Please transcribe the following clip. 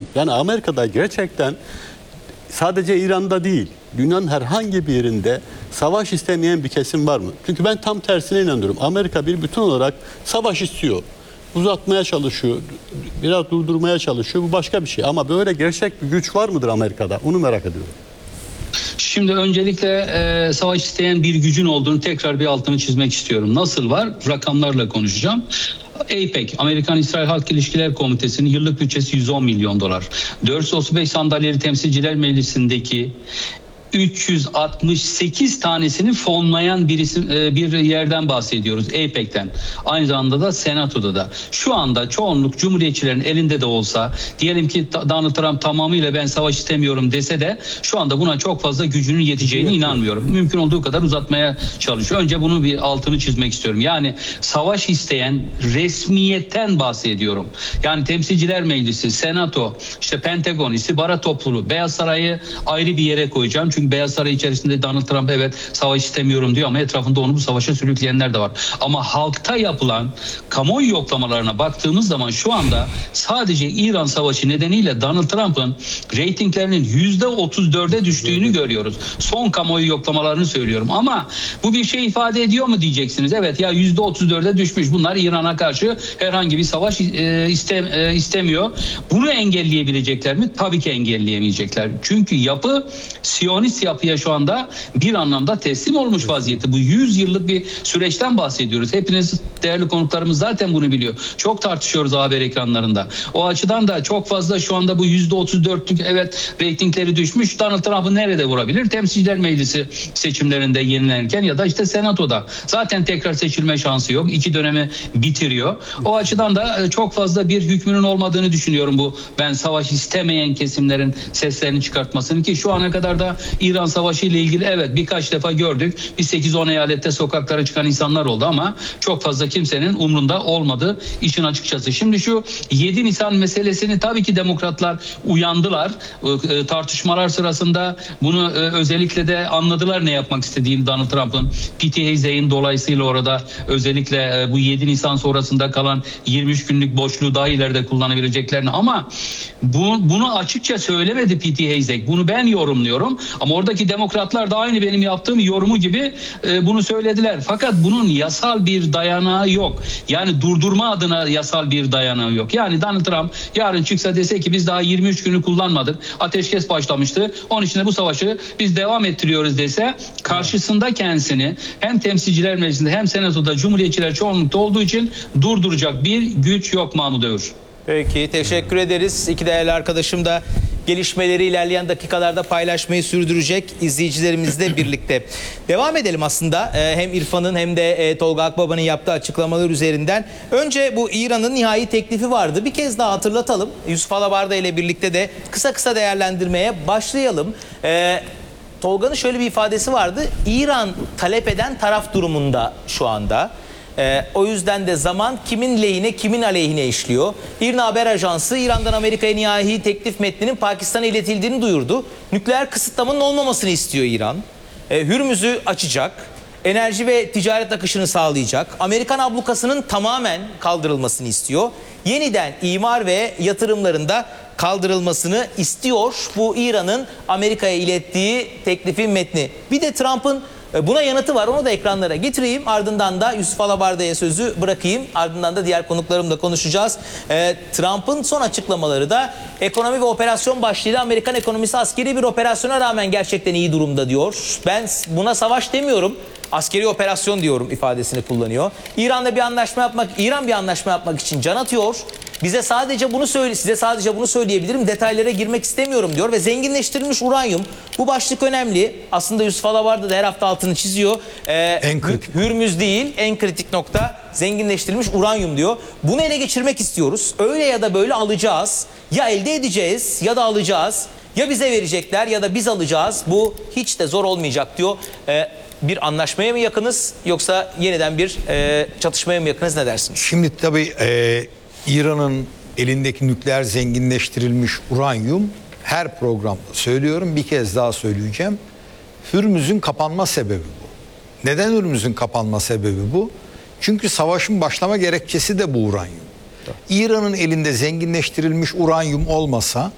Yani Amerika'da gerçekten sadece İran'da değil, dünyanın herhangi bir yerinde savaş istemeyen bir kesim var mı? Çünkü ben tam tersine inanıyorum. Amerika bir bütün olarak savaş istiyor. Uzatmaya çalışıyor, biraz durdurmaya çalışıyor. Bu başka bir şey. Ama böyle gerçek bir güç var mıdır Amerika'da? Onu merak ediyorum. Şimdi öncelikle savaş isteyen bir gücün olduğunu tekrar bir altını çizmek istiyorum. Nasıl var? Rakamlarla konuşacağım. APEC, Amerikan-İsrail Halk İlişkiler Komitesi'nin yıllık bütçesi 110 milyon dolar. 435 sandalyeli Temsilciler Meclisi'ndeki 368 tanesini fonlayan bir yerden bahsediyoruz, APEC'ten. Aynı zamanda da Senato'da da. Şu anda çoğunluk Cumhuriyetçilerin elinde de olsa, diyelim ki Donald Trump tamamıyla ben savaş istemiyorum dese de şu anda buna çok fazla gücünün yeteceğine inanmıyorum. Mümkün olduğu kadar uzatmaya çalışıyor. Önce bunu bir altını çizmek istiyorum. Yani savaş isteyen resmiyetten bahsediyorum. Yani Temsilciler Meclisi, Senato, işte Pentagon, istihbarat topluluğu, Beyaz Saray'ı ayrı bir yere koyacağım. Çünkü Beyaz Saray içerisinde Donald Trump evet savaş istemiyorum diyor ama etrafında onu bu savaşa sürükleyenler de var. Ama halkta yapılan kamuoyu yoklamalarına baktığımız zaman şu anda sadece İran savaşı nedeniyle Donald Trump'ın reytinglerinin %34'e düştüğünü görüyoruz. Son kamuoyu yoklamalarını söylüyorum. Ama bu bir şey ifade ediyor mu diyeceksiniz. Evet ya %34'e düşmüş. Bunlar İran'a karşı herhangi bir savaş istemiyor. Bunu engelleyebilecekler mi? Tabii ki engelleyemeyecekler. Çünkü yapı Siyonist yapıya şu anda bir anlamda teslim olmuş vaziyette. Bu 100 yıllık bir süreçten bahsediyoruz. Hepiniz değerli konuklarımız zaten bunu biliyor. Çok tartışıyoruz haber ekranlarında. O açıdan da çok fazla şu anda bu %34'lük evet reytingleri düşmüş. Donald Trump'ı nerede vurabilir? Temsilciler Meclisi seçimlerinde yenilenirken ya da işte Senato'da. Zaten tekrar seçilme şansı yok. 2 dönemi bitiriyor. O açıdan da çok fazla bir hükmünün olmadığını düşünüyorum bu ben savaş istemeyen kesimlerin seslerini çıkartmasını ki şu ana kadar da İran Savaşı ile ilgili evet birkaç defa gördük. Bir 8-10 eyalette sokaklara çıkan insanlar oldu ama çok fazla kimsenin umrunda olmadı işin açıkçası. Şimdi şu 7 Nisan meselesini tabii ki demokratlar uyandılar. Tartışmalar sırasında bunu özellikle de anladılar ne yapmak istediğini Donald Trump'ın. Pete Hegseth'in dolayısıyla orada özellikle bu 7 Nisan sonrasında kalan 23 günlük boşluğu daha ileride kullanabileceklerini ama bunu açıkça söylemedi Pete Hegseth. Bunu ben yorumluyorum. Ama oradaki demokratlar da aynı benim yaptığım yorumu gibi bunu söylediler. Fakat bunun yasal bir dayanağı yok. Yani durdurma adına yasal bir dayanağı yok. Yani Donald Trump yarın çıksa dese ki biz daha 23 günü kullanmadık. Ateşkes başlamıştı. Onun için de bu savaşı biz devam ettiriyoruz dese karşısında kendisini hem Temsilciler Meclisi'nde hem Senato'da Cumhuriyetçiler çoğunlukta olduğu için durduracak bir güç yok Mahmut Övür. Peki teşekkür ederiz. İki değerli arkadaşım da gelişmeleri ilerleyen dakikalarda paylaşmayı sürdürecek izleyicilerimizle birlikte. Devam edelim aslında hem İrfan'ın hem de Tolga Akbaba'nın yaptığı açıklamalar üzerinden. Önce bu İran'ın nihai teklifi vardı. Bir kez daha hatırlatalım. Yusuf Alabarda ile birlikte de kısa değerlendirmeye başlayalım. Tolga'nın şöyle bir ifadesi vardı. İran talep eden taraf durumunda şu anda. O yüzden de zaman kimin lehine kimin aleyhine işliyor. İRNA Haber Ajansı İran'dan Amerika'ya nihai teklif metninin Pakistan'a iletildiğini duyurdu. Nükleer kısıtlamanın olmamasını istiyor İran. Hürmüz'ü açacak. Enerji ve ticaret akışını sağlayacak. Amerikan ablukasının tamamen kaldırılmasını istiyor. Yeniden imar ve yatırımlarında kaldırılmasını istiyor. Bu İran'ın Amerika'ya ilettiği teklifin metni. Bir de Trump'ın buna yanıtı var. Onu da ekranlara getireyim. Ardından da Yusuf Alabarda'ya sözü bırakayım. Ardından da diğer konuklarımla konuşacağız. Trump'ın son açıklamaları da ekonomi ve operasyon başlığıyla Amerikan ekonomisi askeri bir operasyona rağmen gerçekten iyi durumda diyor. Ben buna savaş demiyorum. Askeri operasyon diyorum ifadesini kullanıyor. İran bir anlaşma yapmak için can atıyor. Size sadece bunu söyleyebilirim. Detaylara girmek istemiyorum diyor ve zenginleştirilmiş uranyum. Bu başlık önemli. Aslında Yusuf Alabarda da her hafta altını çiziyor. En kritik. Hürmüz değil, en kritik nokta zenginleştirilmiş uranyum diyor. Bunu ele geçirmek istiyoruz. Öyle ya da böyle alacağız. Ya elde edeceğiz ya da alacağız. Ya bize verecekler ya da biz alacağız. Bu hiç de zor olmayacak diyor. Bir anlaşmaya mı yakınız yoksa yeniden bir çatışmaya mı yakınız, ne dersiniz? Şimdi tabii İran'ın elindeki nükleer zenginleştirilmiş uranyum, her programda söylüyorum, bir kez daha söyleyeceğim. Hürmüz'ün kapanma sebebi bu. Neden Hürmüz'ün kapanma sebebi bu? Çünkü savaşın başlama gerekçesi de bu uranyum. İran'ın elinde zenginleştirilmiş uranyum olmasa